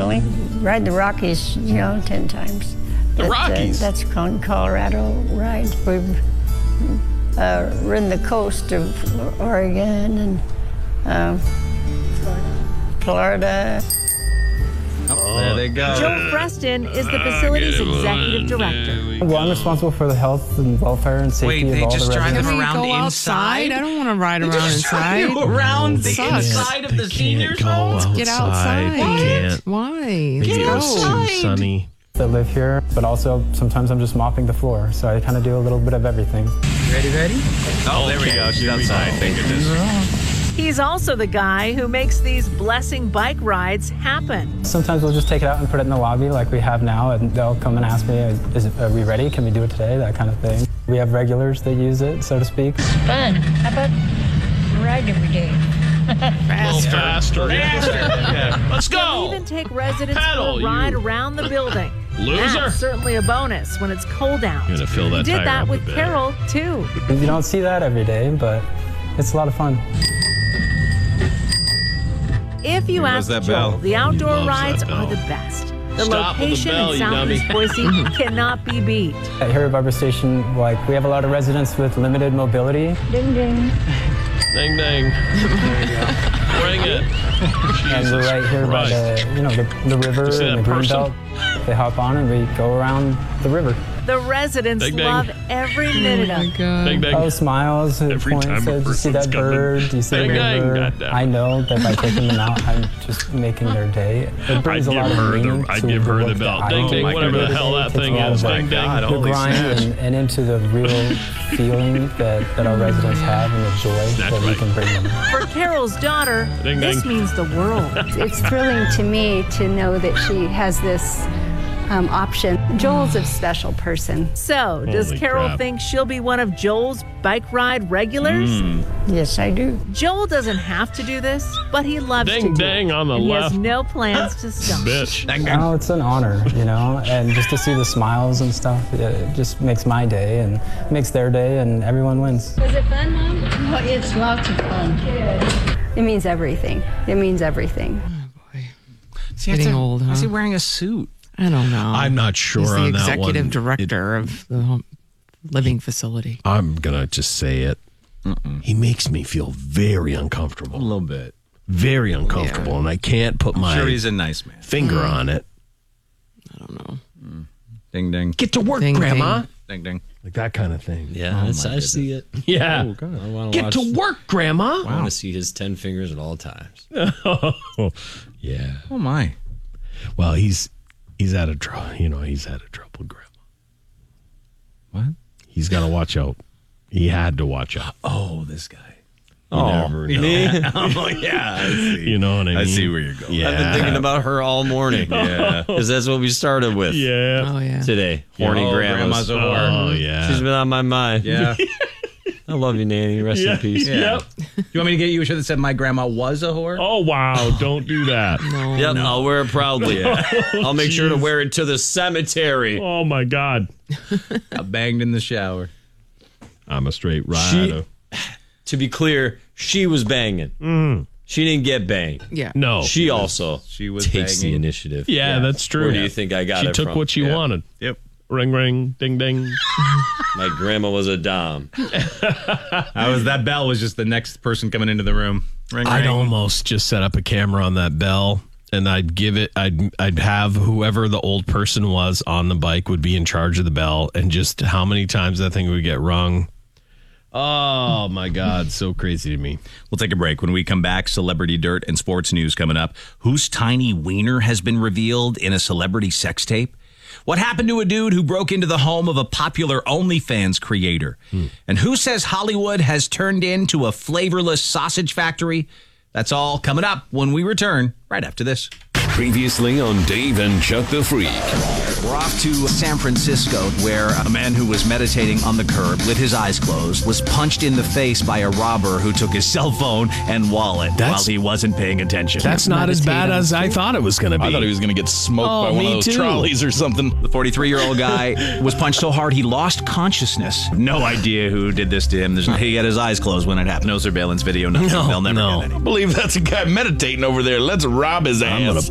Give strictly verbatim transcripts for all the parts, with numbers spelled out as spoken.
cycling. Ride the Rockies, you know, ten times. The But, Rockies? Uh, that's con Colorado ride. We've uh, ridden the coast of Oregon and uh, Florida. Oh, there they go. Joel Preston is the facility's executive director. Well, I'm responsible for the health and welfare and safety Wait, of they all just the drive residents. them Can we around go inside? outside? I don't want to ride They around just drive inside. you around the Sucks. inside of the seniors' go home? Get outside. They can't. Why? Maybe Get it was too outside. sunny. That live here, but also sometimes I'm just mopping the floor, so I kind of do a little bit of everything. Ready, ready? Oh, there we go. She's outside. Thank goodness. He's also the guy who makes these blessing bike rides happen. Sometimes we'll just take it out and put it in the lobby like we have now, and they'll come and ask me, Is it, are we ready? Can we do it today? That kind of thing. We have regulars that use it, so to speak. Fun. How about ride every day? Faster. Faster. Faster. Yeah. Let's He'll go. even take residents Pedal, for a ride you around the building. loser. That's certainly a bonus when it's cold out. You're gonna fill that He did tire that up with a bit. Carol, too. You don't see that every day, but it's a lot of fun. If you Here ask goes that Joel, bell. the outdoor loves that rides bell. are the best. The Stop with the location bell, in you Southeast dummy. Boise cannot be beat. At here at Barber Station, like, we have a lot of residents with limited mobility, Ding, ding. Ding, ding. Bring it. and we're right here by Christ. the, you know, the, the river You see and the that green person? belt. They hop on and we go around the river. The residents Ding, ding. love every minute Oh of my it. God. Ding, ding. Oh, smiles and Every points. time a Says, you see person's that coming. bird? Do you see Ding, the ding. river? Goddamn. I know that by taking them out, I'm just making their day. It brings I'd a lot give of her the- meaning I'd to give her the work belt. that I Ding, do ding, every whatever the day. hell that Takes thing me out is. of Ding, the- ding. The holy grind snatch. and, and into the real feeling that, that our residents have and the joy Snatch that we right. can bring them. For Carol's daughter, Ding, this ding. means the world. It's thrilling to me to know that she has this um, option. Joel's a special person. So, does Holy Carol crap. think she'll be one of Joel's bike ride regulars? Yes, I do. Joel doesn't have to do this, but he loves Ding, to do dang it. on the and left. He has no plans to stop. Bitch. Oh, it's an honor, you know, and just to see the smiles and stuff, it just makes my day and makes their day, and everyone wins. Was it fun, Mom? Oh, it's lots of fun. It means everything. It means everything. See, Getting old, Why is he huh? wearing a suit? I don't know. I'm not sure He's the on that one. executive It- director of the home living facility. I'm gonna just say it. He makes me feel very uncomfortable. A little bit. Very uncomfortable, Yeah. and I can't put my Sure, he's a nice man. finger on it. I don't know. Ding, ding. Get to work, Ding, Grandma. Ding, ding. Like that kind of thing. Yeah, Oh, that's, my I see it. Yeah. Oh, God. I want Get to work, Grandma. I want to see his ten fingers at all times. Yeah. Oh, my. Well, he's he's out of trouble. You know, he's out of trouble, Grandma. What? He's got to watch out. He had to watch out. Oh, this guy. You never know. Oh, yeah. I see. You know what I mean? I see where you're going. Yeah. I've been thinking about her all morning. Yeah. Because that's what we started with Yeah. Oh, yeah. today. Horny Oh, grandmas. grandma's a whore. Oh, yeah. She's been on my mind. Yeah. I love you, Nanny. Rest Yeah. in peace. Yeah. Yep. You want me to get you a shirt that said my grandma was a whore? Oh, wow. Don't do that. No. Yep, I'll wear it proudly. I'll make sure to wear it to the cemetery. Oh, my God. I banged in the shower. I'm a straight She, rider. to be clear, she was banging. Mm. She didn't get banged. Yeah. No. She also She was takes the banging. initiative. Yeah, that's true. Where do you think I got she it took from? what she Yeah. wanted. Yep. Ring, ring, ding, ding. My grandma was a dom. I was that bell was just the next person coming into the room. Ring, I'd ring. almost just set up a camera on that bell, and I'd give it. I'd I'd have whoever the old person was on the bike would be in charge of the bell, and just how many times that thing would get rung. Oh my God, so crazy to me. We'll take a break. When we come back, celebrity dirt and sports news coming up. Whose tiny wiener has been revealed in a celebrity sex tape? What happened to a dude who broke into the home of a popular OnlyFans creator? Hmm. And who says Hollywood has turned into a flavorless sausage factory? That's all coming up when we return right after this. Previously on Dave and Chuck the Freak. We're off to San Francisco, where a man who was meditating on the curb with his eyes closed was punched in the face by a robber who took his cell phone and wallet That's- while he wasn't paying attention. That's not as bad as I thought it was going to be. I thought he was going to get smoked Oh, by one of me those too. trolleys or something. The forty-three-year-old guy was punched so hard he lost consciousness. No idea who did this to him. There's, he had his eyes closed when it happened. No surveillance video, nothing. No, They'll never no. get any. I believe that's a guy meditating over there. Let's rob his ass. I'm going to punch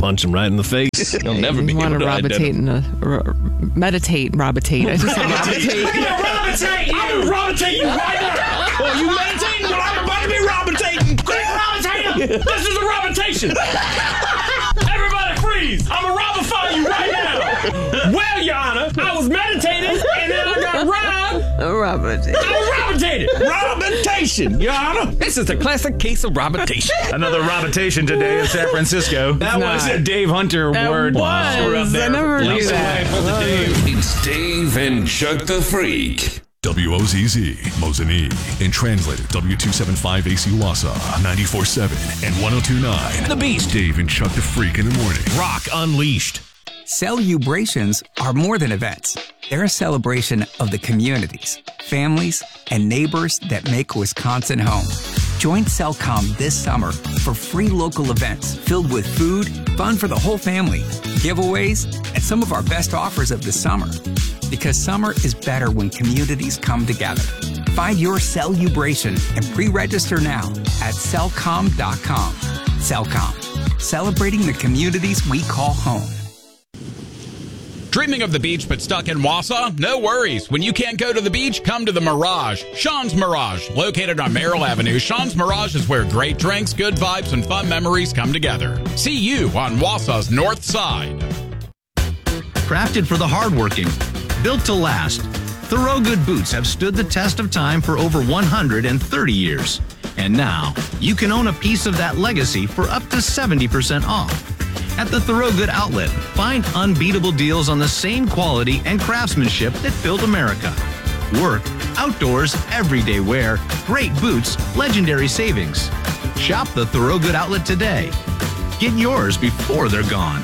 punch him right in the face. You'll never be You want able to to robitate identify. and uh, r- meditate, robitate. I just said robitate. Robitate! I'm robitate you right now! Oh, you meditating? Well, I'm about to be robitating! Quick, robitate him! This is a robitation! Everybody freeze! I'm gonna robify you right now! Well, Your Honor, I was meditating, and then I got robbed. Robitate. I was robitated! Robitation, Your Honor! This is a classic case of robitation. Another robitation today in San Francisco. That was not. a Dave Hunter That word. was. We're up there. I never Yep. knew that. It's Dave and Chuck the Freak. W O Z Z, Mosinee, and translated W two seventy-five A C Wausau, ninety-four point seven and one oh two point nine. The Beast. Dave and Chuck the Freak in the morning. Rock Unleashed. Celebrations are more than events. They're a celebration of the communities, families, and neighbors that make Wisconsin home. Join Cellcom this summer for free local events filled with food, fun for the whole family, giveaways, and some of our best offers of the summer. Because summer is better when communities come together. Find your Celebration and pre-register now at cellcom dot com. Cellcom, celebrating the communities we call home. Dreaming of the beach but stuck in Wausau? No worries. When you can't go to the beach, come to the Mirage. Sean's Mirage. Located on Merrill Avenue, Sean's Mirage is where great drinks, good vibes, and fun memories come together. See you on Wausau's north side. Crafted for the hardworking, built to last, Thorogood boots have stood the test of time for over one hundred thirty years. And now, you can own a piece of that legacy for up to seventy percent off. At the Thorogood outlet, find unbeatable deals on the same quality and craftsmanship that built America. Work, outdoors, everyday wear, great boots, legendary savings. Shop the Thorogood outlet today. Get yours before they're gone.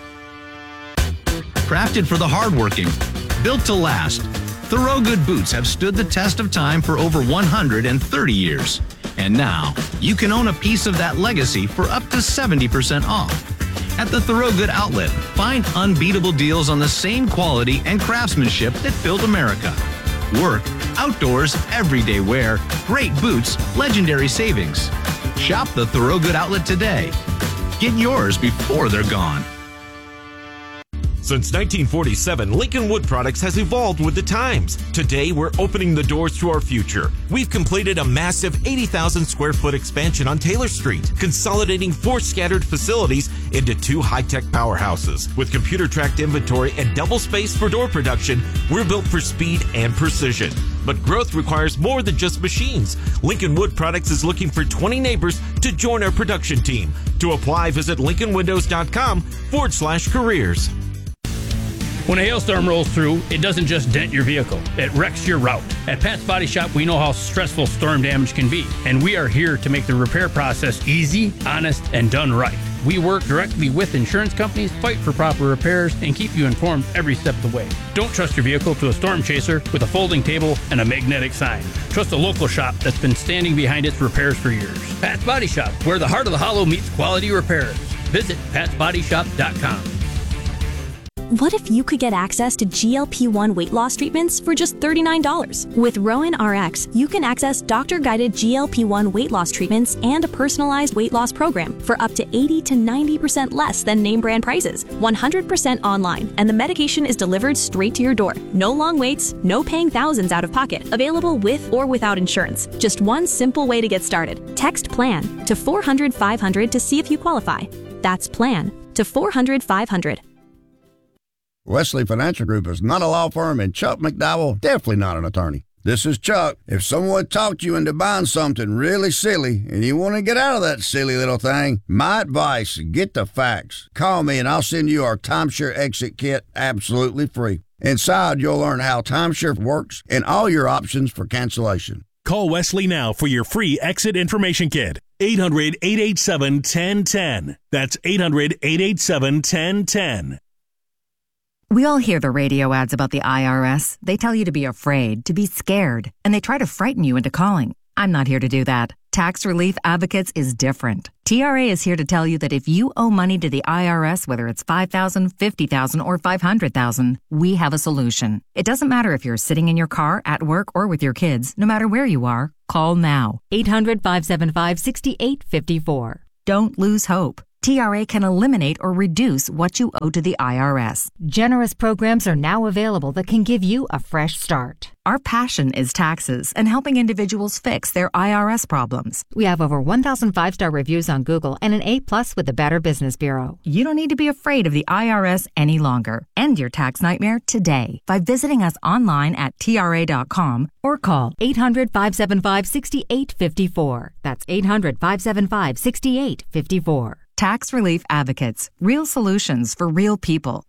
Crafted for the hardworking, built to last, Thorogood boots have stood the test of time for over one hundred thirty years. And now, you can own a piece of that legacy for up to seventy percent off. At the Thorogood outlet, find unbeatable deals on the same quality and craftsmanship that built America. Work, outdoors, everyday wear, great boots, legendary savings. Shop the Thorogood outlet today. Get yours before they're gone. Since nineteen forty-seven, Lincoln Wood Products has evolved with the times. Today, we're opening the doors to our future. We've completed a massive eighty thousand square foot expansion on Taylor Street, consolidating four scattered facilities into two high-tech powerhouses. With computer-tracked inventory and double space for door production, we're built for speed and precision. But growth requires more than just machines. Lincoln Wood Products is looking for twenty neighbors to join our production team. To apply, visit lincoln windows dot com forward slash careers. When a hailstorm rolls through, it doesn't just dent your vehicle, it wrecks your route. At Pat's Body Shop, we know how stressful storm damage can be, and we are here to make the repair process easy, honest, and done right. We work directly with insurance companies, fight for proper repairs, and keep you informed every step of the way. Don't trust your vehicle to a storm chaser with a folding table and a magnetic sign. Trust a local shop that's been standing behind its repairs for years. Pat's Body Shop, where the heart of the hollow meets quality repairs. Visit pats body shop dot com. What if you could get access to G L P one weight loss treatments for just thirty-nine dollars? With Rowan R X, you can access doctor-guided G L P one weight loss treatments and a personalized weight loss program for up to eighty to ninety percent less than name brand prices, one hundred percent online, and the medication is delivered straight to your door. No long waits, no paying thousands out of pocket. Available with or without insurance. Just one simple way to get started. Text PLAN to four hundred five hundred to see if you qualify. That's PLAN to four hundred five hundred. Wesley Financial Group is not a law firm, and Chuck McDowell definitely not an attorney. This is Chuck. If someone talked you into buying something really silly and you want to get out of that silly little thing, my advice, get the facts. Call me and I'll send you our timeshare exit kit absolutely free. Inside, you'll learn how timeshare works and all your options for cancellation. Call Wesley now for your free exit information kit. eight hundred, eight eight seven, one zero one zero. That's eight hundred, eight eight seven, one zero one zero. We all hear the radio ads about the I R S. They tell you to be afraid, to be scared, and they try to frighten you into calling. I'm not here to do that. Tax Relief Advocates is different. T R A is here to tell you that if you owe money to the I R S, whether it's five thousand dollars, fifty thousand dollars, or five hundred thousand dollars, we have a solution. It doesn't matter if you're sitting in your car, at work, or with your kids. No matter where you are, call now. eight hundred, five seven five, six eight five four. Don't lose hope. T R A can eliminate or reduce what you owe to the I R S. Generous programs are now available that can give you a fresh start. Our passion is taxes and helping individuals fix their I R S problems. We have over one thousand five-star reviews on Google and an A plus with the Better Business Bureau. You don't need to be afraid of the I R S any longer. End your tax nightmare today by visiting us online at T R A dot com or call eight hundred, five seven five, six eight five four. That's eight hundred, five seven five, six eight five four. Tax Relief Advocates. Real solutions for real people.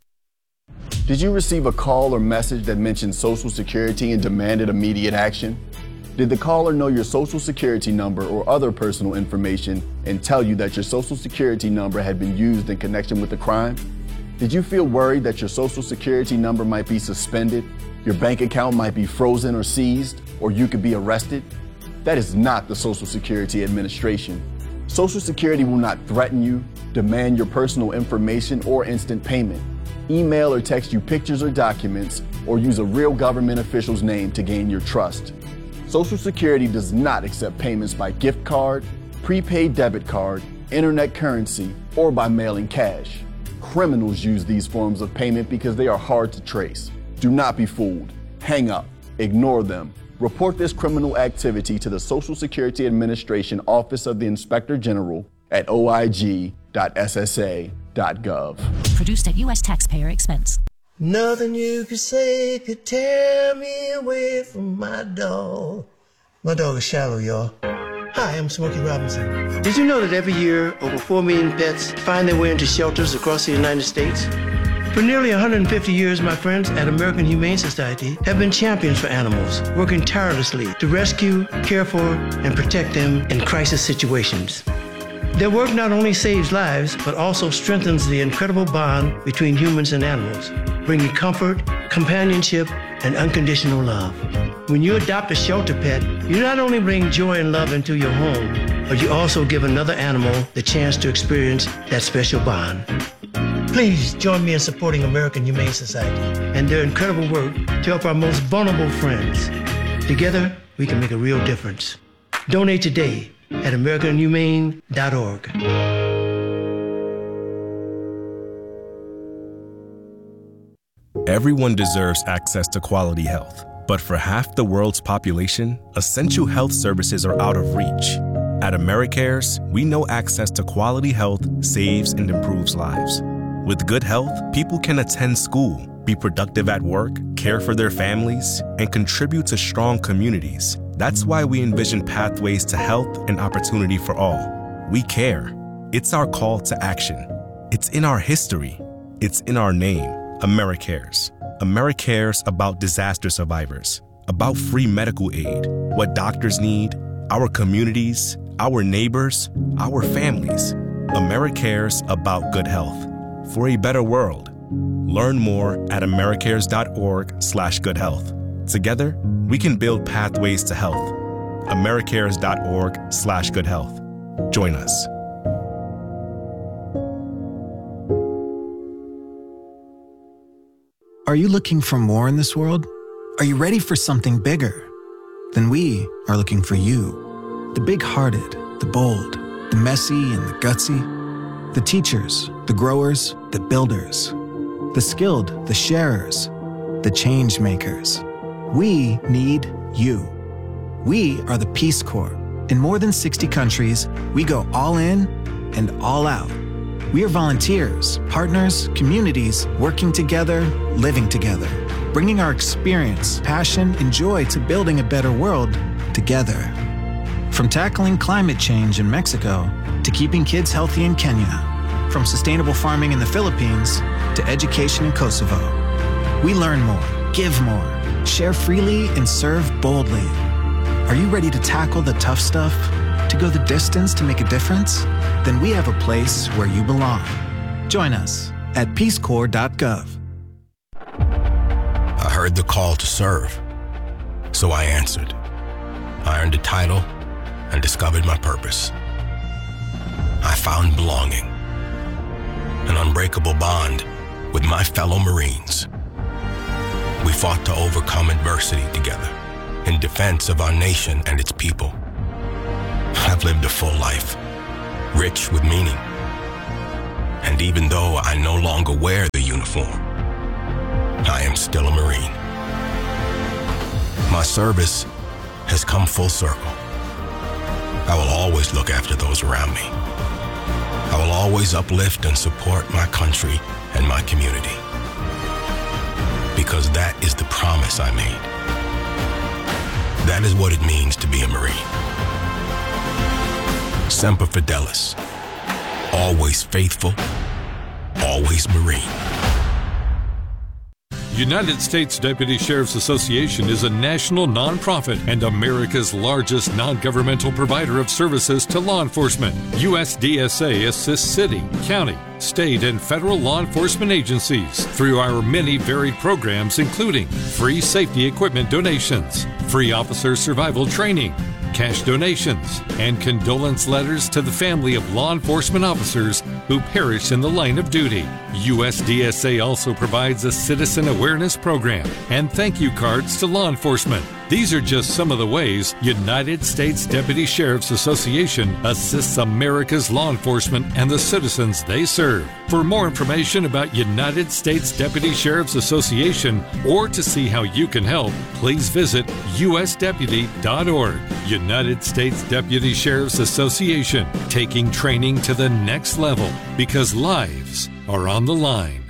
Did you receive a call or message that mentioned Social Security and demanded immediate action? Did the caller know your Social Security number or other personal information and tell you that your Social Security number had been used in connection with the crime? Did you feel worried that your Social Security number might be suspended, your bank account might be frozen or seized, or you could be arrested? That is not the Social Security Administration. Social Security will not threaten you, demand your personal information or instant payment, email or text you pictures or documents, or use a real government official's name to gain your trust. Social Security does not accept payments by gift card, prepaid debit card, internet currency, or by mailing cash. Criminals use these forms of payment because they are hard to trace. Do not be fooled. Hang up. Ignore them. Report this criminal activity to the Social Security Administration Office of the Inspector General at O I G dot S S A dot gov. Produced at U S taxpayer expense. Nothing you could say could tear me away from my dog. My dog is Shallow, y'all. Hi, I'm Smokey Robinson. Did you know that every year over four million pets find their way into shelters across the United States? For nearly one hundred fifty years, my friends at American Humane Society have been champions for animals, working tirelessly to rescue, care for, and protect them in crisis situations. Their work not only saves lives, but also strengthens the incredible bond between humans and animals, bringing comfort, companionship, and unconditional love. When you adopt a shelter pet, you not only bring joy and love into your home, but you also give another animal the chance to experience that special bond. Please join me in supporting American Humane Society and their incredible work to help our most vulnerable friends. Together, we can make a real difference. Donate today at american humane dot org. Everyone deserves access to quality health, but for half the world's population, essential health services are out of reach. At AmeriCares, we know access to quality health saves and improves lives. With good health, people can attend school, be productive at work, care for their families, and contribute to strong communities. That's why we envision pathways to health and opportunity for all. We care. It's our call to action. It's in our history. It's in our name, AmeriCares. AmeriCares about disaster survivors, about free medical aid, what doctors need, our communities, our neighbors, our families. AmeriCares about good health. For a better world. Learn more at americares dot org slash good health. Together, we can build pathways to health. americares dot org slash good health. Join us. Are you looking for more in this world? Are you ready for something bigger? Then we are looking for you. The big-hearted, the bold, the messy and the gutsy. The teachers, the growers, the builders, the skilled, the sharers, the change makers. We need you. We are the Peace Corps. In more than sixty countries, we go all in and all out. We are volunteers, partners, communities, working together, living together, bringing our experience, passion, and joy to building a better world together. From tackling climate change in Mexico to keeping kids healthy in Kenya, from sustainable farming in the Philippines to education in Kosovo. We learn more, give more, share freely, and serve boldly. Are you ready to tackle the tough stuff? To go the distance to make a difference? Then we have a place where you belong. Join us at peace corps dot gov. I heard the call to serve, so I answered. I earned a title and discovered my purpose. I found belonging, an unbreakable bond with my fellow Marines. We fought to overcome adversity together in defense of our nation and its people. I've lived a full life, rich with meaning. And even though I no longer wear the uniform, I am still a Marine. My service has come full circle. I will always look after those around me. I will always uplift and support my country and my community. Because that is the promise I made. That is what it means to be a Marine. Semper Fidelis. Always faithful, always Marine. United States Deputy Sheriff's Association is a national nonprofit and America's largest non-governmental provider of services to law enforcement. U S D S A assists city, county, state, and federal law enforcement agencies through our many varied programs, including free safety equipment donations, free officer survival training, cash donations, and condolence letters to the family of law enforcement officers who perish in the line of duty. U S D S A also provides a citizen awareness program and thank you cards to law enforcement. These are just some of the ways United States Deputy Sheriff's Association assists America's law enforcement and the citizens they serve. For more information about United States Deputy Sheriff's Association or to see how you can help, please visit U S deputy dot org. United States Deputy Sheriff's Association, taking training to the next level because lives are on the line.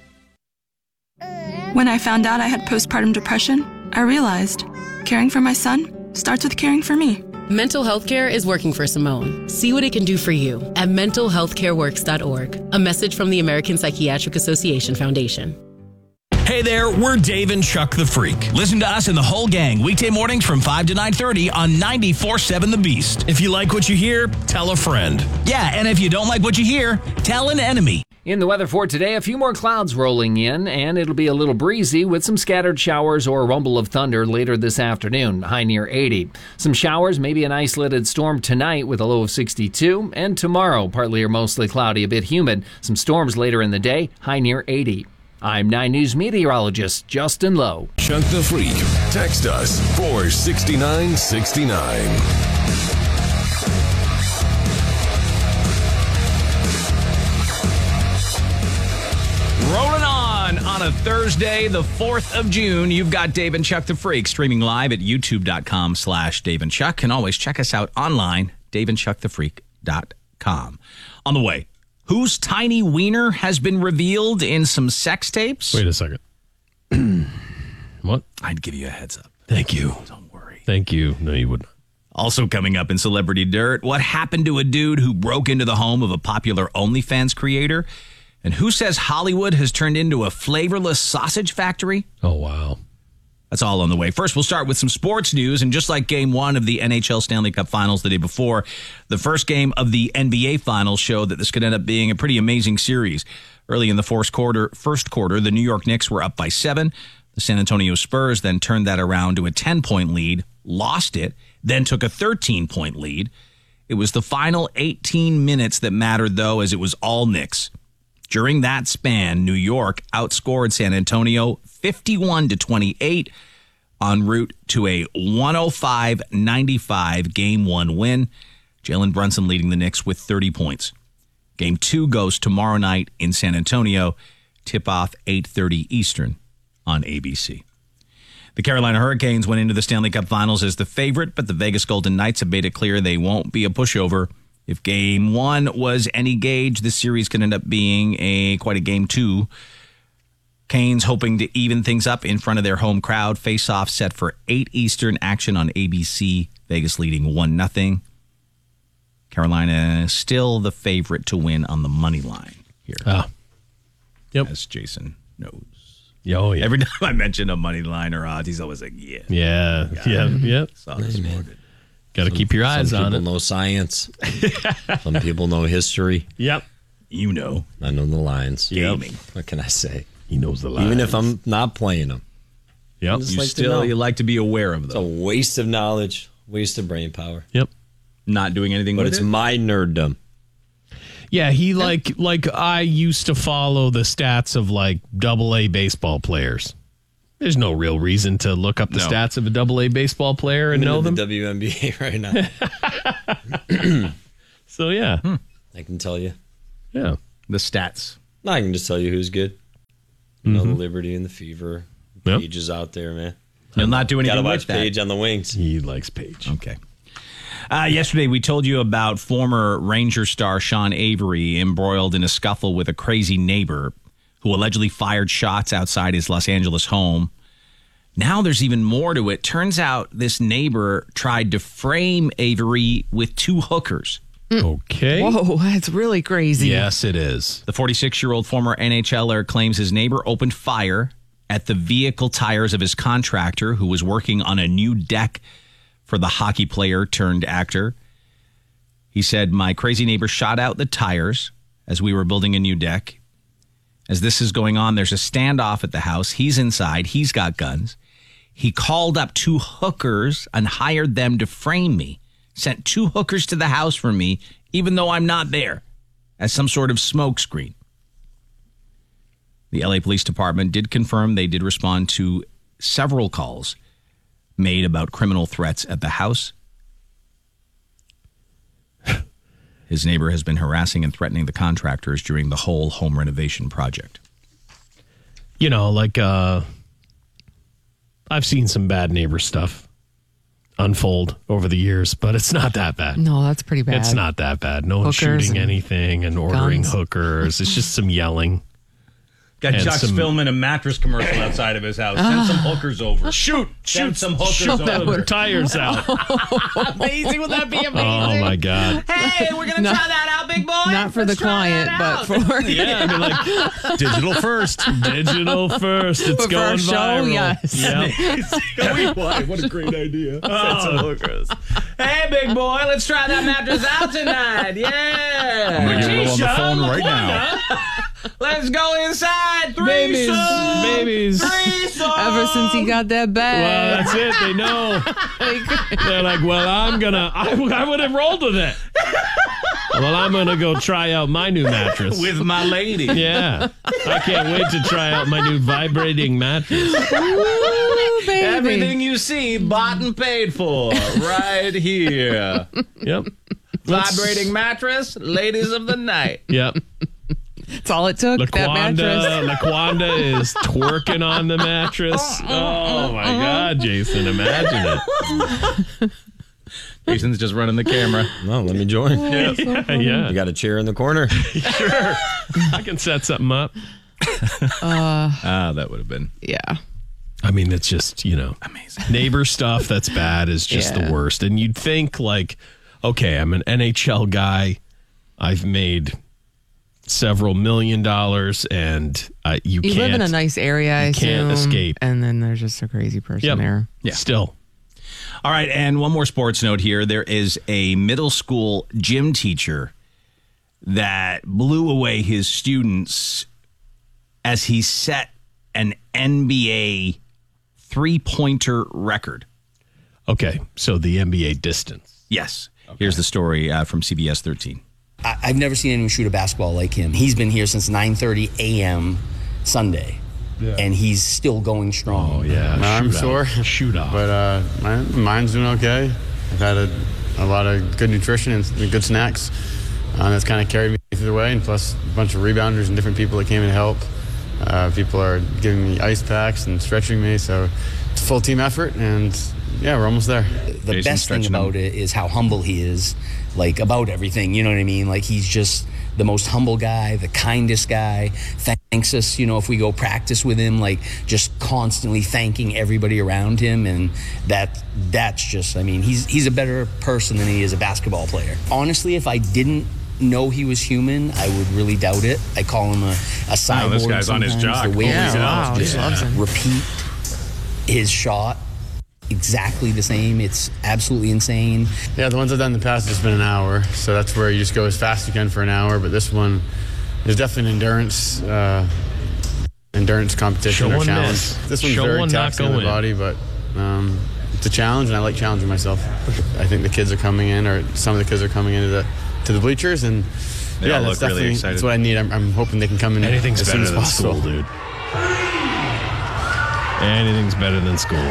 When I found out I had postpartum depression, I realized caring for my son starts with caring for me. Mental health care is working for Simone. See what it can do for you at mental health care works dot org. A message from the American Psychiatric Association Foundation. Hey there, we're Dave and Chuck the Freak. Listen to us and the whole gang weekday mornings from five to nine thirty on ninety-four point seven The Beast. If you like what you hear, tell a friend. Yeah, and if you don't like what you hear, tell an enemy. In the weather for today, a few more clouds rolling in, and it'll be a little breezy with some scattered showers or a rumble of thunder later this afternoon, high near eighty. Some showers, maybe an isolated storm tonight with a low of sixty-two, and tomorrow, partly or mostly cloudy, a bit humid. Some storms later in the day, high near eighty. I'm nine News meteorologist Justin Lowe. Chuck the Freak. Text us four six nine six nine. Rolling on on a Thursday, the fourth of June. You've got Dave and Chuck the Freak streaming live at youtube.com slash Dave and Chuck. And always check us out online, dave and chuck the freak dot com. On the way, whose tiny wiener has been revealed in some sex tapes? Wait a second. What? I'd give you a heads up. Thank you. Don't worry. Thank you. No, you wouldn't. Also coming up in Celebrity Dirt, what happened to a dude who broke into the home of a popular OnlyFans creator? And who says Hollywood has turned into a flavorless sausage factory? Oh, wow. That's all on the way. First, we'll start with some sports news. And just like game one of the N H L Stanley Cup Finals the day before, the first game of the N B A Finals showed that this could end up being a pretty amazing series. Early in the first quarter, first quarter, the New York Knicks were up by seven. The San Antonio Spurs then turned that around to a ten-point lead, lost it, then took a thirteen-point lead. It was the final eighteen minutes that mattered, though, as it was all Knicks. During that span, New York outscored San Antonio fifty-one to twenty-eight en route to a one oh five ninety-five game one win. Jalen Brunson leading the Knicks with thirty points. Game two goes tomorrow night in San Antonio. Tip-off eight thirty Eastern on A B C. The Carolina Hurricanes went into the Stanley Cup Finals as the favorite, but the Vegas Golden Knights have made it clear they won't be a pushover. If game one was any gauge, this series could end up being a quite a game two. Canes hoping to even things up in front of their home crowd. Face-off set for eight Eastern, action on A B C. Vegas leading one nothing. Carolina still the favorite to win on the money line here. Ah. Yep. As Jason knows. Oh, yeah. Every time I mention a money line or odds, he's always like, yeah. Yeah. Yeah. Yeah. Saw this morning. Got to keep your eyes some on it. Some people know science. Some people know history. Yep. You know. I know the lines. Gaming. Yep. What can I say? He knows the lines. Even if I'm not playing them. Yep. You like still you like to be aware of them. It's a waste of knowledge, waste of brain power. Yep. Not doing anything but with it's it. But it's my nerddom. Yeah, he like like I used to follow the stats of like double A baseball players. There's no real reason to look up the no. stats of a double A baseball player and I'm know in them. The W N B A right now. So yeah, hmm. I can tell you. Yeah. the stats. No, I can just tell you who's good. You know, Mhm. the Liberty and the Fever. Yep. Paige is out there, man. You'll not do anything Gotta with watch that. Paige on the wings. He likes Paige. Okay. Uh, yesterday, we told you about former Ranger star Sean Avery embroiled in a scuffle with a crazy neighbor who allegedly fired shots outside his Los Angeles home. Now there's even more to it. Turns out this neighbor tried to frame Avery with two hookers. Okay. Whoa, that's really crazy. Yes, it is. The forty-six-year-old former NHLer claims his neighbor opened fire at the vehicle tires of his contractor who was working on a new deck for the hockey player turned actor. He said, my crazy neighbor shot out the tires as we were building a new deck. As this is going on, there's a standoff at the house. He's inside. He's got guns. He called up two hookers and hired them to frame me. Sent two hookers to the house for me, even though I'm not there, as some sort of smokescreen. The L A Police Department did confirm they did respond to several calls made about criminal threats at the house. His neighbor has been harassing and threatening the contractors during the whole home renovation project. You know, like, uh, I've seen some bad neighbor stuff unfold over the years, but it's not that bad. No, that's pretty bad. It's not that bad. No one's Hookers shooting and anything and ordering guns. hookers. It's just some yelling. Got And Chuck's some- filming a mattress commercial outside of his house. Send some hookers over. Shoot! Send Shoot some hookers shoot over. the tires out. Amazing. Would that be amazing? Oh, my God. Hey, we're going to No. try that out, big boy. Not for the Let's try client, that but out. for Yeah, I mean, like, digital first. Digital first. It's But for going our show, viral. yes. Yep. What a great idea. Send some hookers. Hey, big boy, let's try that mattress out tonight. Yeah. I'm gonna get Will on the Keisha, phone look right what now. I- Let's go inside. Babies, Threesome. babies. Threesome. Ever since he got that Well, bag. that's it. They know. They're like, well, I'm going to, I would have rolled with it. Well, I'm going to go try out my new mattress. With my lady. Yeah. I can't wait to try out my new vibrating mattress. Ooh, baby. Everything you see, bought and paid for, right here. Yep. Vibrating mattress, ladies of the night. Yep. That's all it took, that mattress. LaQuanda, LaQuanda is twerking on the mattress. Oh, my God, Jason. Imagine it. Jason's just running the camera. No, let me join. Yeah. yeah. You got a chair in the corner. Sure. I can set something up. Uh, Ah, that would have been. yeah. I mean, it's just, you know, amazing. Neighbor stuff that's bad is just Yeah. the worst. And you'd think, like, okay, I'm an N H L guy. I've made several million dollars, and uh, you, You can't. live in a nice area, I you can't assume, escape. And then there's just a crazy person Yep. there. Yeah. Still. All right, and one more sports note here. There is a middle school gym teacher that blew away his students as he set an N B A three-pointer record. Okay, so the N B A distance. Yes. Here's the story uh, from C B S thirteen. I- I've never seen anyone shoot a basketball like him. He's been here since nine thirty a.m. Sunday, Yeah. and he's still going strong. Oh, yeah. My arm's sore. Shoot off. But uh, my, mine's doing okay. I've had a, a lot of good nutrition and good snacks. Um, that's kind of carried me through the way, and plus a bunch of rebounders and different people that came in to help. Uh, people are giving me ice packs and stretching me, so it's a full team effort, and yeah, we're almost there. The Jason's best thing stretching about them. it is how humble he is, like about everything. You know what I mean? Like he's just the most humble guy, the kindest guy. Thanks us, you know, if we go practice with him, like just constantly thanking everybody around him, and that that's just. I mean, he's he's a better person than he is a basketball player. Honestly, if I didn't know he was human, I would really doubt it. I call him a, a cyborg. Wow, this guy's on his sometimes. jock. The way Yeah, he wow, he just loves him. repeat his shot exactly the same. It's absolutely insane. Yeah, the ones I've done in the past has been an hour, so that's where you just go as fast as you can for an hour. But this one is definitely an endurance, uh, endurance competition or Showing challenge. this. This one's Showing, very not taxing on the going. body, but um, it's a challenge, and I like challenging myself. I think the kids are coming in, or some of the kids are coming into the to the bleachers, and They yeah, all that's look really definitely excited. that's what I need. I'm, I'm hoping they can come in Anything's as soon better as than possible. school, dude. Anything's better than school.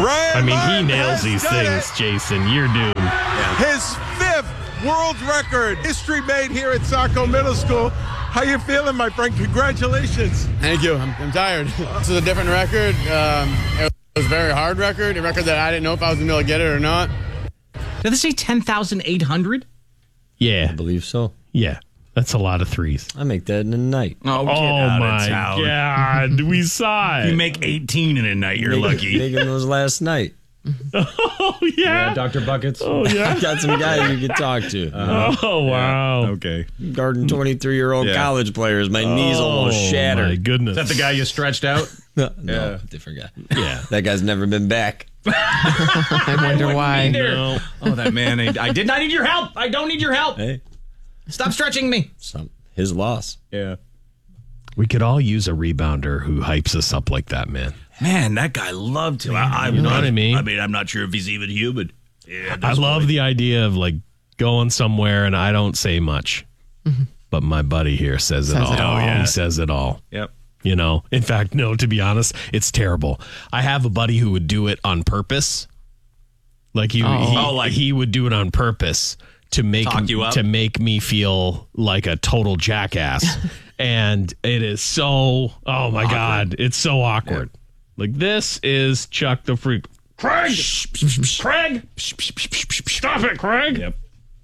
I mean, he nails these things, Jason. You're doomed. His fifth world record. History made here at Saco Middle School. How you feeling, my friend? Congratulations. Thank you. I'm, I'm tired. This is a different record. Um, it was a very hard record, a record that I didn't know if I was going to be able to get it or not. Did they say ten thousand eight hundred? Yeah. I believe so. Yeah. That's a lot of threes. I make that in a night. Oh, Oh, my God. We saw it. You make eighteen in a night. You're Make- lucky. Making those last night. Oh, yeah. Doctor Buckets. Oh, yeah. I got some guys you can talk to. Oh, wow. Okay. Guarding twenty-three-year-old Yeah. college players. My knees almost Oh, shattered. my goodness. Is that the guy you stretched out? no, Yeah. different guy. Yeah. That guy's never been back. I wonder why. No. Oh, that man. I, I did not need your help. I don't need your help. Hey, Stop stretching me. some his loss. Yeah. We could all use a rebounder who hypes us up like that, man. Man, that guy loved to. I, You know what I mean? I mean, I'm not sure if he's even human. Yeah, I love the idea of like going somewhere and I don't say much, but my buddy here says, it Says all. it all. Oh, yeah. He says it all. Yep. You know, in fact, no, to be honest, it's terrible. I have a buddy who would do it on purpose. Like he, Oh. he, Oh, like- he would do it on purpose to make Talk you up? to make me feel like a total jackass. And it is so, oh my God, it's so awkward. Like this is Chuck the Freak. Craig! Craig! Stop it, Craig! Yep.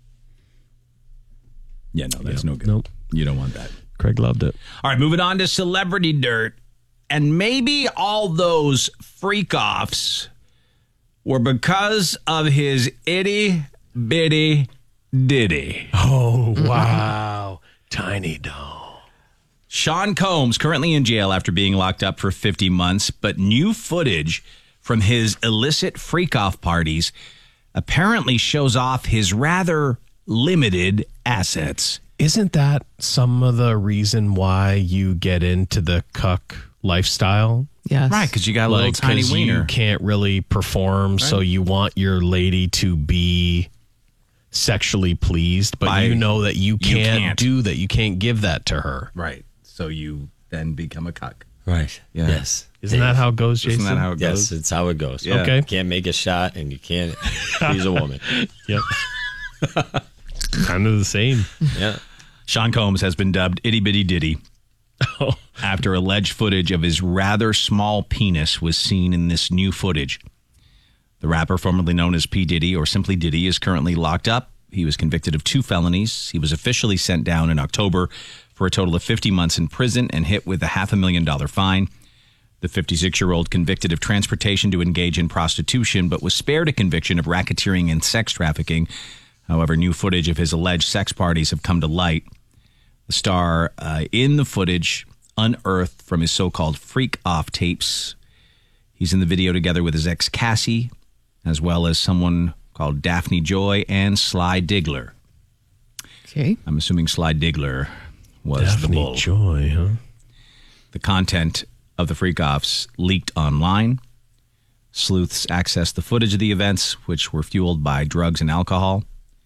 Yeah, no, that's Yep. no good. Nope. You don't want that. Craig loved it. All right, moving on to celebrity dirt. And maybe all those freak offs were because of his itty bitty ditty. Oh, wow. Tiny doll. Sean Combs currently in jail after being locked up for fifty months, but new footage from his illicit freak-off parties apparently shows off his rather limited assets. Isn't that some of the reason why you get into the cuck lifestyle? Yes. Right, because you got a little Like, tiny 'cause wiener. you can't really perform, so you want your lady to be sexually pleased, but By- you know that you you can't, can't. do that. You can't give that to her. Right. So you then become a cuck. Right. Yeah. Yes. Isn't that how it goes, Jason? Isn't that how it Yes, goes? it's how it goes. Yeah. Okay. You can't make a shot and you can't please a woman. Yep. Kind of the same. Yeah. Sean Combs has been dubbed Itty Bitty Diddy Oh. after alleged footage of his rather small penis was seen in this new footage. The rapper, formerly known as P. Diddy or simply Diddy, is currently locked up. He was convicted of two felonies. He was officially sent down in October for a total of fifty months in prison and hit with a half a million dollar fine. The fifty-six-year-old convicted of transportation to engage in prostitution, but was spared a conviction of racketeering and sex trafficking. However, new footage of his alleged sex parties have come to light. The star uh, in the footage unearthed from his so-called freak-off tapes. He's in the video together with his ex Cassie, as well as someone called Daphne Joy and Sly Diggler. Okay. I'm assuming Sly Diggler was Daphne the bull. Joy, huh? The content of the freak-offs leaked online. Sleuths accessed the footage of the events, which were fueled by drugs and alcohol.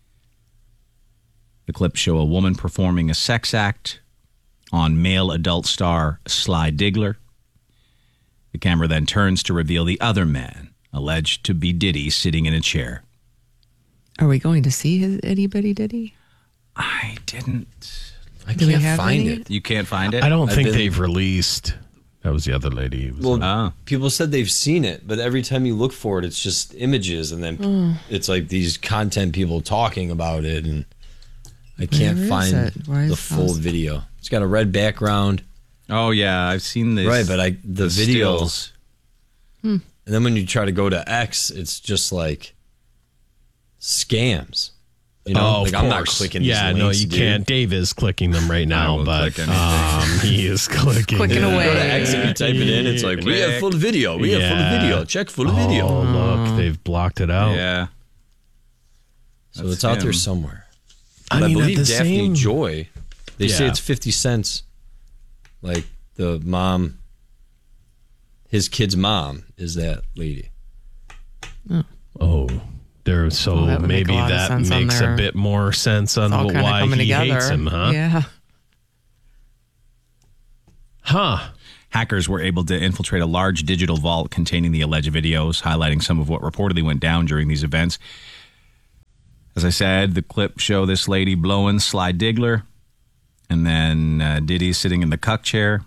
The clips show a woman performing a sex act on male adult star Sly Diggler. The camera then turns to reveal the other man, alleged to be Diddy, sitting in a chair. Are we going to see his itty bitty ditty? I didn't. I Do we can't have find any? it. You can't find it? I don't I've think been- they've released. That was the other lady. It was- Well, Oh. people said they've seen it, but every time you look for it, it's just images, and then Mm. it's like these content people talking about it, and I can't Where is find it? Why the is- full how's- video. It's got a red background, Oh, yeah, I've seen this. right? But I the, the video, stills. Hmm. and then when you try to go to X, it's just like scams. You know, oh, like of I'm not course. clicking. These Yeah, no, links, you dude. can't. Dave is clicking them right now, won't but click anything. um, he is clicking. Clicking them. away. Go to X and you type it in. It's like we have full video. We have Yeah. full video. Check full Oh, video. look, they've blocked it out. Yeah. So That's it's out there him. somewhere. I But I, mean, at believe the Daphne same- Joy. They say Yeah. it's fifty cents. Like the mom, his kid's mom is that lady. Oh, there. So Well, that would make maybe a lot of that sense on makes there. a bit more sense on It's all wh- kind of why coming he together. hates him, huh? Yeah. Huh. Hackers were able to infiltrate a large digital vault containing the alleged videos, highlighting some of what reportedly went down during these events. As I said, the clip show this lady blowing Sly Diggler, and then uh, Diddy sitting in the cuck chair.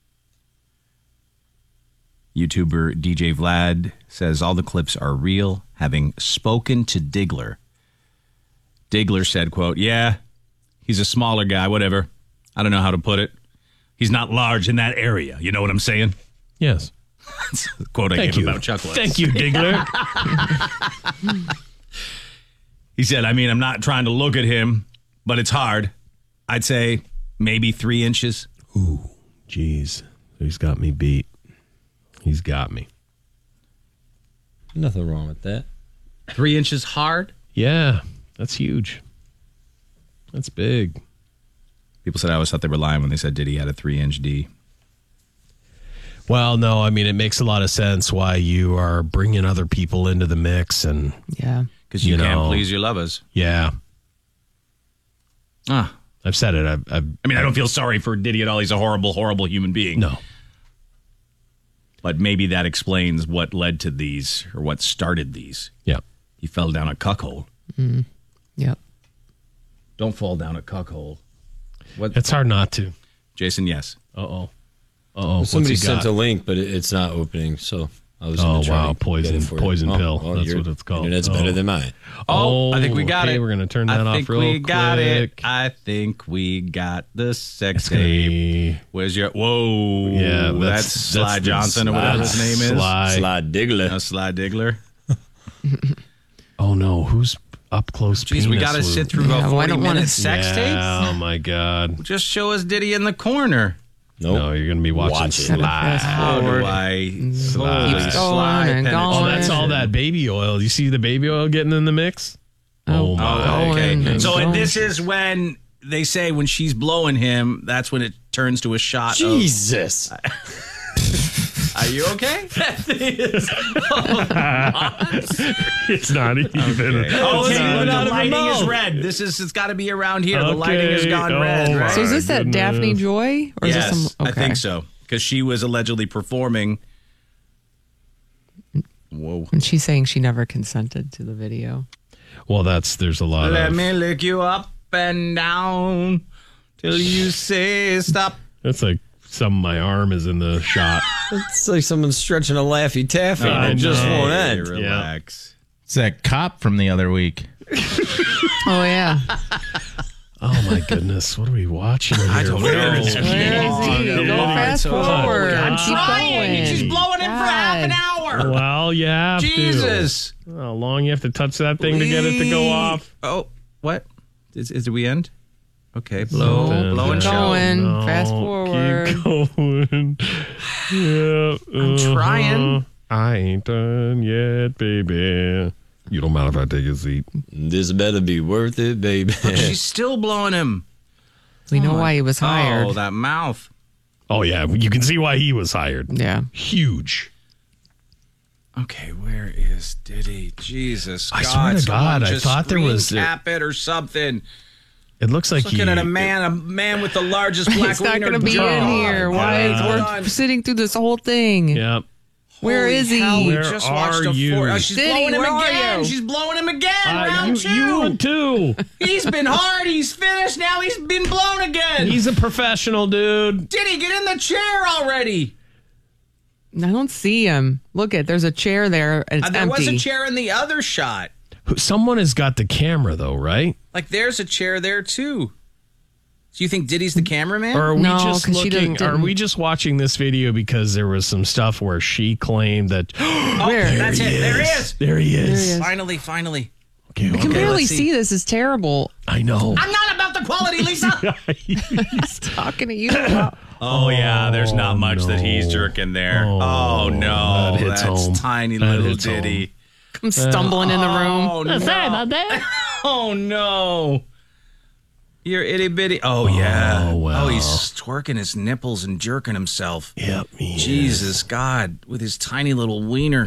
YouTuber D J Vlad says all the clips are real, having spoken to Diggler. Diggler said, quote, "Yeah, he's a smaller guy, whatever. I don't know how to put it. He's not large in that area. You know what I'm saying?" Yes. That's the quote I Thank gave you. about Chuck West. Thank you, Diggler. He said, I mean, I'm not trying to look at him, but it's hard. I'd say maybe three inches. Ooh, jeez. He's got me beat. He's got me. Nothing wrong with that. Three inches hard? Yeah, that's huge. That's big. People said I always thought they were lying when they said Diddy had a three-inch D. Well, no, I mean, it makes a lot of sense why you are bringing other people into the mix. And yeah. Because you, you can't know, please your lovers. Yeah. Ah. I've said it. I've, I've, I mean, I don't feel sorry for Diddy at all. He's a horrible, horrible human being. No. But maybe that explains what led to these or what started these. Yeah. He fell down a cuckhole. Mm. Yep. Don't fall down a cuckhole. What? It's hard not to. Jason, yes. Uh-oh. Uh-oh. Well, somebody What's he got? sent a link, but it, it's not opening, so I was Oh, going to try wow. and Poison, get it for you. poison Oh, pill. well, That's your what it's called. Internet's oh. better than mine. Oh, I think we got okay, it. We're going to turn that I off think real we quick. got it. I think we got the sex tape. Where's your... Whoa. Yeah, that's, that's- Sly that's- Johnson or whatever his name is. Sly. Sly Diggler. No, Sly Diggler. Oh, no. Who's up close Jeez, penis we got to with- sit through Yeah, a well, I don't wanna- forty-minute sex yeah, tape? Oh, my God. Just show us Diddy in the corner. Nope. No, you're going to be watching Watch it. Sly. How do I... Sly. Holy Keeps Sly going and penetration. going. Oh, that's all that baby oil. You see the baby oil getting in the mix? Oh, my. Oh, okay. Going So and this is when they say when she's blowing him, that's when it turns to a shot Jesus. of... Are you okay? It's not even. Okay. Oh, It's see, not look, even the lighting is mouth. red. This is, it's got to be around here. The lighting has Okay. gone Oh, red, right? So is this that goodness. Daphne Joy? Or yes, is this some, I okay. think so. Because she was allegedly performing. Whoa. And she's saying she never consented to the video. Well, that's, there's a lot Let of. me lick you up and down till you say stop. That's like some of my arm is in the shot. It's like someone stretching a Laffy Taffy and I it just know. won't end. Relax. It's that cop from the other week. Oh, yeah. Oh, my goodness. What are we watching here? I don't know. Where is Where he? is he? Oh, Go God. fast Oh, forward. I'm Keep trying. going. She's blowing him for half an hour. Well, you have Jesus. to. How long you have to touch that thing to get it to go off? Oh, what? Is, is did we end? Okay, blow, Something. blow and Keep show. going. No, Fast forward. Keep going. Yeah, I'm trying. uh-huh. I ain't done yet, baby. You don't mind if I take a seat? This better be worth it, baby. Look, she's still blowing him. We know why he was hired. Oh, that mouth. Oh, yeah. You can see why he was hired. Yeah. Huge. Okay, where is Diddy? Jesus I God, swear to someone God, I just thought there screen was- cap it or something. It looks like Looking he, at a man, a man with the largest black It's not wiener going to be jaw. in here. Why is Hold we're on. sitting through this whole thing? Yep. Where Holy is he? hell, we Where just are watched a you? four. Oh, she's Diddy, blowing him where are again. you? She's blowing him again. Uh, Round you, you would two. too. He's been hard. He's finished. Now he's been blown again. He's a professional, dude. Diddy, get in the chair already. I don't see him. Look at there's a chair there and it's Uh, there empty. was a chair in the other shot. Someone has got the camera, though, right? Like there's a chair there too. So you think Diddy's the cameraman? Or are we No, just 'cause she looking? didn't- Are we just watching this video because there was some stuff where she claimed that? Oh, Where? that's There it. he There he is. is. There he is. There he is. Finally, finally. Okay, You can okay, barely let's see. see. This is terrible. I know. I'm not about the quality, Lisa. He's talking to you. About, Oh, yeah, there's not much no. that he's jerking there. Oh, Oh, no, that hits that's home. tiny That little hits home. Diddy. come stumbling in the room. Oh, no. Sorry about that. Oh, no. You're itty bitty. Oh, yeah. Oh, well. Oh, he's twerking his nipples and jerking himself. Yep. he Jesus, God, with his tiny little wiener.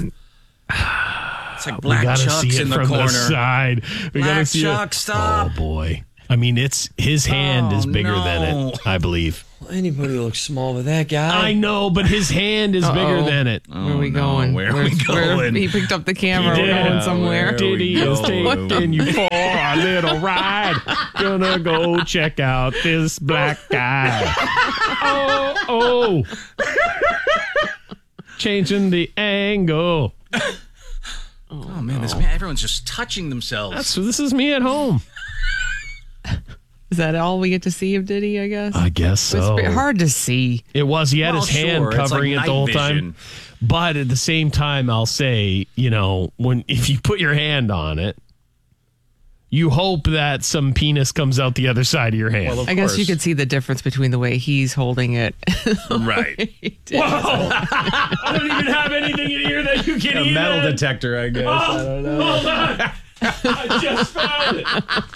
It's like is. Black we gotta Chuck's see it in the from corner. the side. We gotta Black see Chuck, it. stop. Oh boy. I mean, it's his hand Oh, is bigger no. than it, I believe. Well, anybody looks small with that guy. I know, but his hand is Uh-oh. bigger than it. Where are we going? Where are Where's- we going? Where, he picked up the camera. He We're did. going somewhere. Where- Diddy we is going? taking you for a little ride. Gonna go check out this black guy. Oh, oh. Changing the angle. Oh, man, this man, everyone's just touching themselves. That's this is me at home. Is that all we get to see of Diddy, I guess? I guess It's so. pretty hard to see. It was. He had Well, his hand sure, it's covering like it the whole night time. vision. But at the same time, I'll say, you know, when if you put your hand on it, you hope that some penis comes out the other side of your hand. Well, of I guess you course. could see the difference between the way he's holding it. Right. Whoa! I don't even have anything in here that you can A eat metal in. detector, I guess. I don't know. Hold on. I just found it.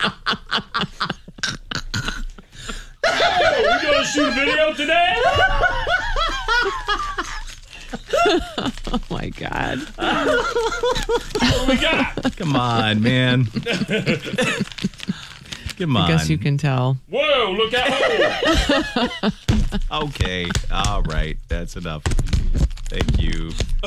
Hey, we gonna shoot a video today? Oh, my God. What we got? Come on, man. Come on. I guess you can tell. Whoa, look out. Okay. All right. That's enough. Thank you.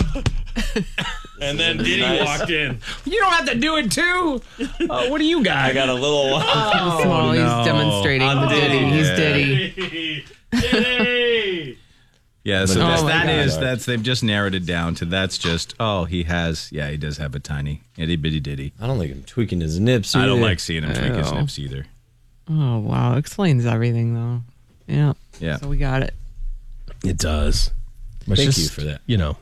And then Diddy walked in. You don't have to do it, too. Uh, what do you got? I got a little. Oh, Small, no. he's demonstrating I'm the Diddy. Diddy. He's Yeah. Diddy. Diddy. Yeah, so Oh, that's, my that God. is, that's, they've just narrowed it down to that's just, oh, he has, yeah, he does have a tiny itty bitty ditty. I don't like him tweaking his nips. I don't either. like seeing him tweak his Ew. nips either. Oh, wow. Explains everything, though. Yeah. Yeah. So we got it. It does. It's Thank just, you for that. You know.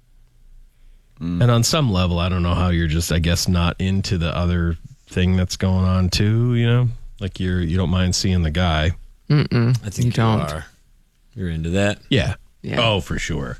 And on some level, I don't know how you're just, I guess, not into the other thing that's going on too. You know, like you're you don't mind seeing the guy. Mm-mm. I think you you, don't. are. You're into that. Yeah. Yeah. Oh, for sure.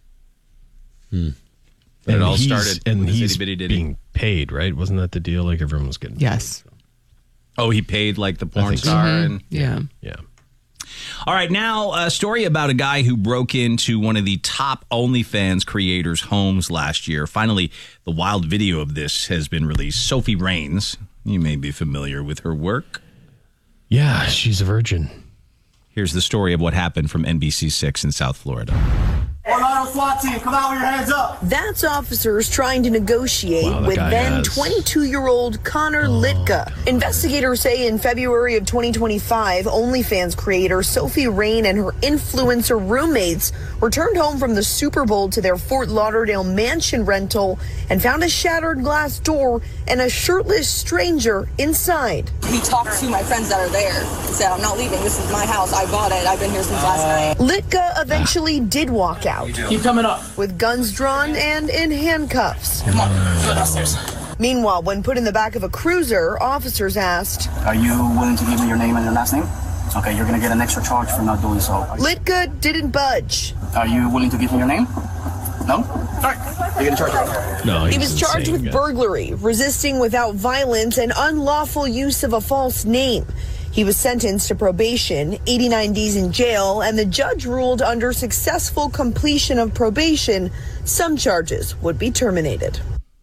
Hmm. And it all he's- started and with his he's itty bitty ditty. being paid, right? Wasn't that the deal? Like everyone was getting. Yes. Oh, he paid like the porn think so. star. Mhm. And Yeah. Yeah. All right, now a story about a guy who broke into one of the top OnlyFans creators' homes last year. Finally, the wild video of this has been released. Sophie Raines, you may be familiar with her work. Yeah, she's a virgin. Here's the story of what happened from N B C six in South Florida. Orlando SWAT team, come out with your hands up. That's officers trying to negotiate Wow, that with guy then has- twenty-two-year-old Connor Litka. Investigators say in February of twenty twenty-five, OnlyFans creator Sophie Rain and her influencer roommates returned home from the Super Bowl to their Fort Lauderdale mansion rental and found a shattered glass door and a shirtless stranger inside. He talked to my friends that are there and said, I'm not leaving. This is my house. I bought it. I've been here since last night. Litka eventually did walk out. Keep coming up. With guns drawn and in handcuffs. Come on, go downstairs. Meanwhile, when put in the back of a cruiser, officers asked, Are you willing to give me your name and your last name? Okay, you're going to get an extra charge for not doing so. Litka didn't budge. Are you willing to give me your name? No? All right, you're going to charge me. No, He was charged with burglary, resisting without violence, and unlawful use of a false name. He was sentenced to probation, eighty-nine days in jail, and the judge ruled under successful completion of probation, some charges would be terminated.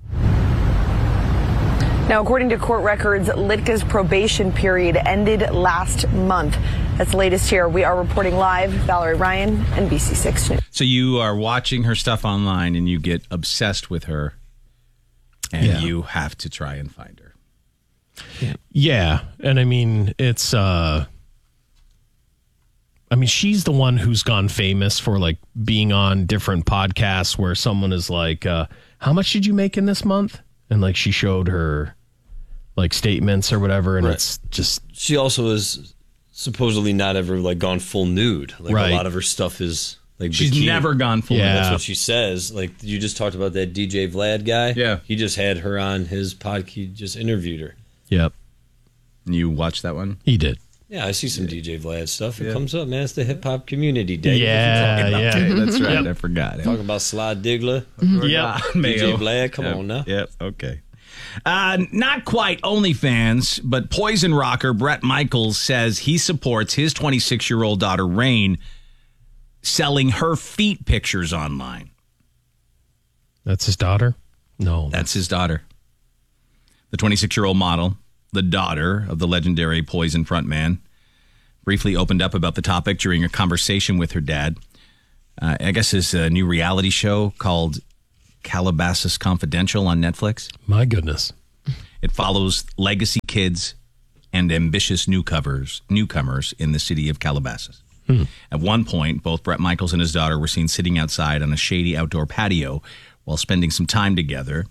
Now, according to court records, Litka's probation period ended last month. That's the latest here. We are reporting live. Valerie Ryan, N B C six News. So you are watching her stuff online and you get obsessed with her and Yeah. you have to try and find her. Yeah, and I mean it's. uh I mean, she's the one who's gone famous for like being on different podcasts where someone is like, uh, "How much did you make in this month?" And like she showed her like statements or whatever, and Right. it's just She also is supposedly not ever like gone full nude. Like Right. a lot of her stuff is like She's bikini. never gone full Yeah. nude. That's what she says. Like you just talked about that D J Vlad guy. Yeah. He just had her on his podcast. He just interviewed her. Yep. You watched that one? He did. Yeah, I see some D J Vlad stuff. It comes up, man. It's the hip hop community day. Yeah, yeah. Okay, that's right. Yep. I forgot. Talking about Sly Diggler. Yeah, D J Vlad, come Yep. on now. Yep, okay. Uh, not quite OnlyFans, but Poison rocker Bret Michaels says he supports his twenty-six-year-old daughter, Rain, selling her feet pictures online. That's his daughter? No. That's his daughter. The twenty-six-year-old model the daughter of the legendary Poison frontman, briefly opened up about the topic during a conversation with her dad. Uh, I guess his uh, new reality show called Calabasas Confidential on Netflix. My goodness. It follows legacy kids and ambitious newcomers, newcomers in the city of Calabasas. Hmm. At one point, both Bret Michaels and his daughter were seen sitting outside on a shady outdoor patio while spending some time together.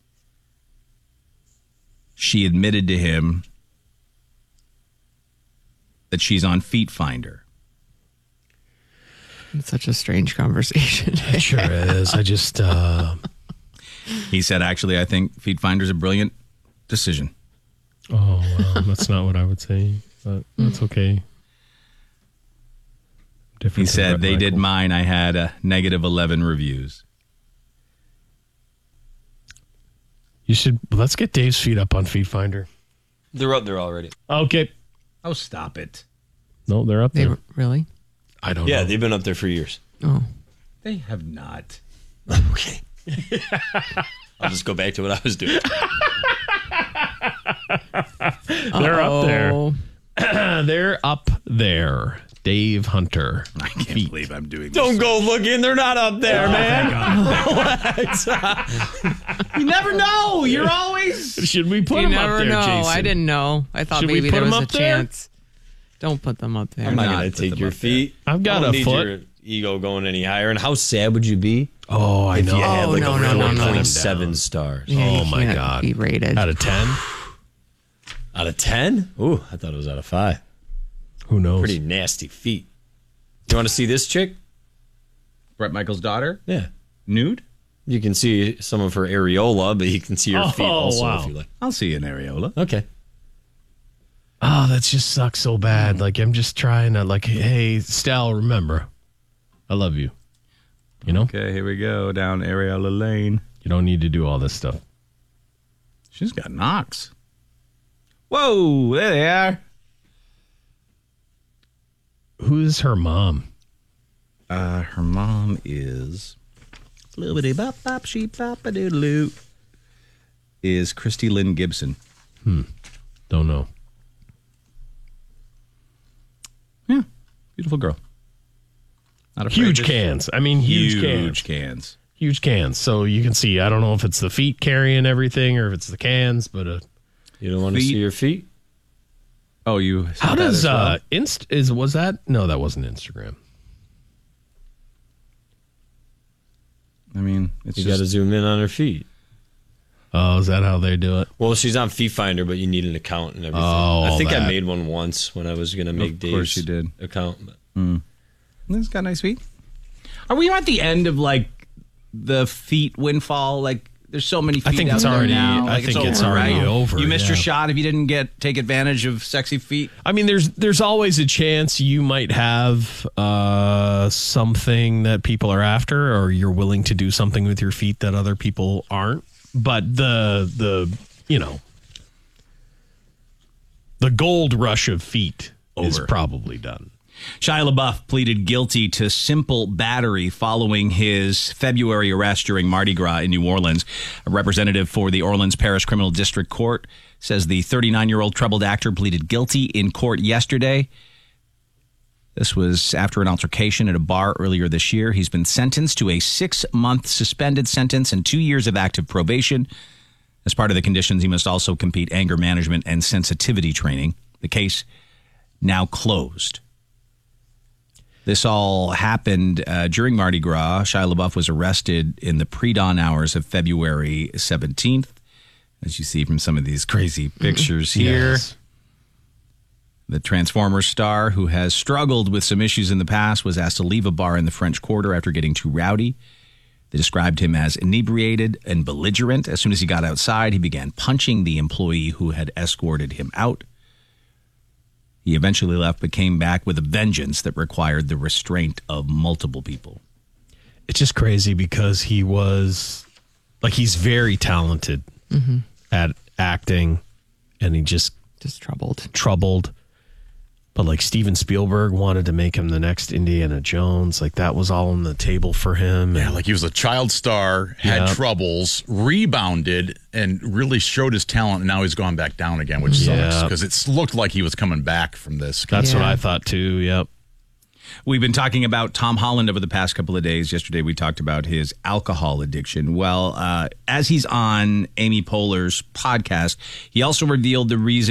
She admitted to him that she's on Feet Finder. It's such a strange conversation. It sure is. I just... Uh... He said, actually, I think Feet Finder's a brilliant decision. Oh, well, that's not what I would say, but that's okay. Different he said, they Michael. did mine. I had a negative eleven reviews. You should, let's get Dave's feet up on Feet Finder. They're up there already. Okay. Oh, stop it. No, they're up they, there. Really? I don't yeah, know. Yeah, they've been up there for years. Oh. They have not. Okay. I'll just go back to what I was doing. They're up there. They're up there. Dave Hunter. I can't feet. believe I'm doing this. Don't go looking. They're not up there, oh, man. You never know. You're always... Should we put you them never up there, know. Jason? I didn't know. I thought Should maybe we put there was them a up there? chance. Don't put them up there. I'm not, not going to take your feet. There. I've got I don't a need foot. Your ego going any higher. And how sad would you be? Oh, I if know. you had like oh, a no, no, no, four point no. seven stars. Yeah, oh, my God. Be rated. Out of ten? Out of ten? Ooh, I thought it was out of five. Who knows? Pretty nasty feet. You want to see this chick? Bret Michaels' daughter? Yeah. Nude? You can see some of her areola, but you can see her oh, feet also wow. if you like. I'll see an areola. Okay. Oh, that just sucks so bad. Like, I'm just trying to, like, hey, Stal, remember, I love you. You know? Okay, here we go. Down areola lane. You don't need to do all this stuff. She's got knocks. Whoa, there they are. Who's her mom? Uh, her mom is Flibbity bop bop sheep bop a doodaloo. Is Christy Lynn Gibson. Hmm. Don't know. Yeah. Beautiful girl. Not huge to... cans. I mean, huge, huge cans. Huge cans. Huge cans. So you can see, I don't know if it's the feet carrying everything or if it's the cans, but uh, you don't want to see your feet? Oh, you. How does well? uh Inst is was that? No, that wasn't Instagram. I mean, it's you just... got to zoom in on her feet. Oh, is that how they do it? Well, she's on Feet Finder, but you need an account and everything. Oh, I think that. I made one once when I was going to make Dave's of course you did. account. But. Mm. This got nice feet. Are we at the end of like the feet windfall? Like, there's so many feet I think out it's there already. now. I like, think it's, it's over, already right? over. You missed yeah. your shot if you didn't get take advantage of sexy feet. I mean, there's there's always a chance you might have uh, something that people are after, or you're willing to do something with your feet that other people aren't. But the the you know the gold rush of feet over. is probably done. Shia LaBeouf pleaded guilty to simple battery following his February arrest during Mardi Gras in New Orleans. A representative for the Orleans Parish Criminal District Court says the thirty-nine-year-old troubled actor pleaded guilty in court yesterday. This was after an altercation at a bar earlier this year. He's been sentenced to a six-month suspended sentence and two years of active probation. As part of the conditions, he must also complete anger management and sensitivity training. The case now closed. This all happened uh, during Mardi Gras. Shia LaBeouf was arrested in the pre-dawn hours of February seventeenth, as you see from some of these crazy pictures here. Yes. The Transformers star, who has struggled with some issues in the past, was asked to leave a bar in the French Quarter after getting too rowdy. They described him as inebriated and belligerent. As soon as he got outside, he began punching the employee who had escorted him out. He eventually left, but came back with a vengeance that required the restraint of multiple people. It's just crazy because he was, like, he's very talented mm-hmm. at acting, and he just... Just troubled. Troubled. But like Steven Spielberg wanted to make him the next Indiana Jones. Like that was all on the table for him. Yeah, And, like he was a child star, had Yeah. troubles, rebounded, and really showed his talent. And now he's gone back down again, which Yeah. sucks because it looked like he was coming back from this. That's what I thought too. Yep. We've been talking about Tom Holland over the past couple of days. Yesterday, we talked about his alcohol addiction. Well, uh, as he's on Amy Poehler's podcast, he also revealed the reason